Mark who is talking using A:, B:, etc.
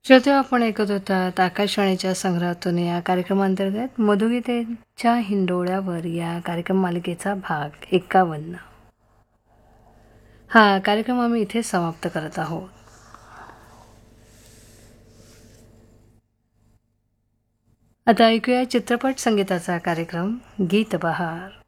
A: श्रोते आपण ऐकत होतात आकाशवाणीच्या संग्रहातून या कार्यक्रमांतर्गत मधुगीतेच्या हिंडोळ्यावर या कार्यक्रम मालिकेचा भाग 51. हा कार्यक्रम आम्ही इथे समाप्त करत आहोत. आता ऐकूया चित्रपट संगीताचा कार्यक्रम गीत बहार.